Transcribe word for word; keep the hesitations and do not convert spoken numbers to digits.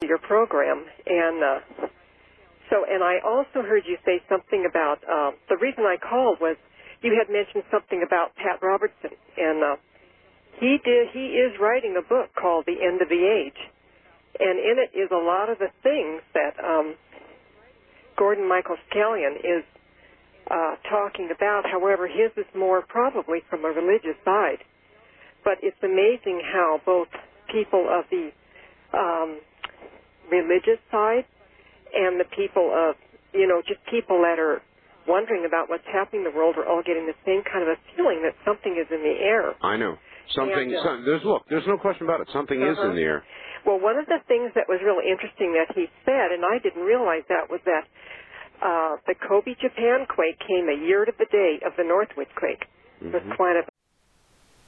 your program, and uh, so, and I also heard you say something about, uh, the reason I called was you had mentioned something about Pat Robertson, and uh, he did, he is writing a book called The End of the Age, and in it is a lot of the things that um, Gordon Michael Scallion is uh, talking about. However, his is more probably from a religious side, but it's amazing how both people of the um, religious side and the people of, you know, just people that are wondering about what's happening in the world are all getting the same kind of a feeling that something is in the air. I know. Something, and, uh, some, there's, look, there's no question about it. Something uh-huh. is in the air. Well, one of the things that was really interesting that he said, and I didn't realize that, was that uh, the Kobe, Japan quake came a year to the day of the Northwich quake. It was Mm-hmm. quite a,